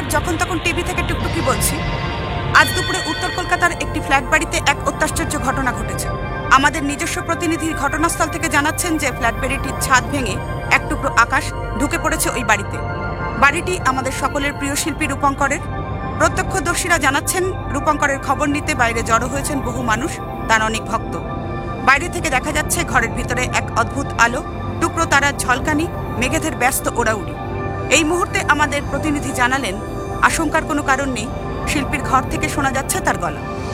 যখন তখন টিভি থেকে টুকটুকি বলছি, আজ দুপুরে উত্তর কলকাতার একটি ফ্ল্যাট বাড়িতে এক অত্যাশ্চর্য ঘটনা ঘটেছে। আমাদের নিজস্ব প্রতিনিধি ঘটনাস্থল থেকে জানাচ্ছেন যে ফ্ল্যাট বাড়িটির ছাদ ভেঙে এক টুকরো আকাশ ঢুকে পড়েছে ওই বাড়িতে। বাড়িটি আমাদের সকলের প্রিয় শিল্পী রূপঙ্করের। প্রত্যক্ষদর্শীরা জানাচ্ছেন, রূপঙ্করের খবর নিতে বাইরে জড়ো হয়েছেন বহু মানুষ, তার অনেক ভক্ত। বাইরে থেকে দেখা যাচ্ছে ঘরের ভিতরে এক অদ্ভুত আলো, টুকরো তারার ঝলকানি, মেঘেদের ব্যস্ত ওড়াউড়ি। এই মুহূর্তে আমাদের প্রতিনিধি জানালেন, আশঙ্কার কোনো কারণ নেই, শিল্পীর ঘর থেকে শোনা যাচ্ছে তার গলা।